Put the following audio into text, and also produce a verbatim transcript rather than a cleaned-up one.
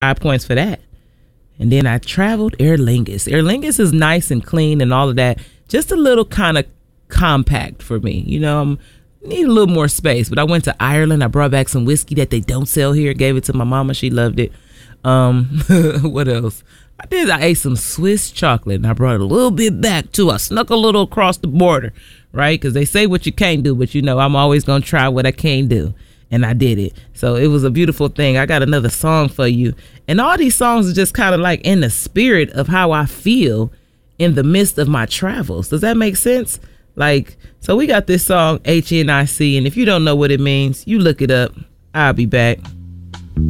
Five points for that. And then I traveled Aer Lingus. Aer Lingus is nice and clean and all of that. Just a little kind of compact for me. You know, I'm need a little more space. But I went to Ireland. I brought back some whiskey that they don't sell here. Gave it to my mama. She loved it. Um, what else? I did. I ate some Swiss chocolate and I brought a little bit back too. I snuck a little across the border, right? Because they say what you can't do, but you know, I'm always going to try what I can do. And I did it. So it was a beautiful thing. I got another song for you. And all these songs are just kind of like in the spirit of how I feel in the midst of my travels. Does that make sense? Like, so we got this song, H N I C. And if you don't know what it means, you look it up. I'll be back.